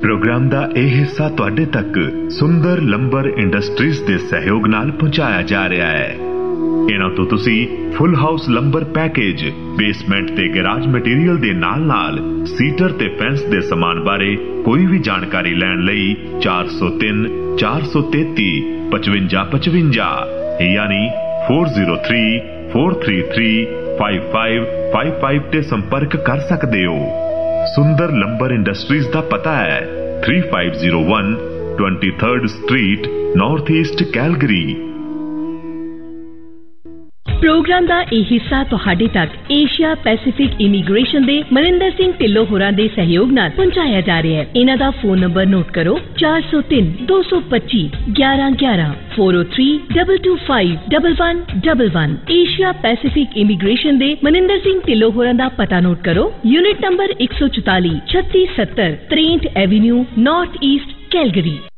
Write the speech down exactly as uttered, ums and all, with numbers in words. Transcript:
Programme का यह हिस्सा तुहाडे तक सुंदर लंबर इंडस्ट्रीज के सहयोग नाल पहुंचाया जा रहा है। इन्हां तो तुसी full house lumbar package, basement ते गैराज मटीरियल दे नाल नाल सीटर ते फेंस दे समान बारे कोई भी जानकारी लैण लई चार सौ तीन चार सौ तेती पचवंजा पचवंजा यानी four zero three four three three five five five five ते संपर्क कर सकते हो। सुंदर लंबर इंडस्ट्रीज का पता है three five zero one twenty third street north east Calgary. Programme का यह हिस्सा तुहाडे तक एशिया पैसिफिक इमीग्रेशन दे मनिंदर सिंह ढिल्लों होरां दे सहयोग नाल पहुंचाया जा रहा है। इन्हां दा फोन नंबर नोट करो चार सौ तीन दो सौ पच्ची ग्यारह ग्यारह four O three double two five double one double one. Asia Pacific immigration दे मनिंदर सिंह ढिल्लों होरां दा पता नोट करो यूनिट नंबर एक सौ चौताली छत्तीस सत्तर त्रेंठ एवेन्यू नॉर्थ ईस्ट कैलगरी।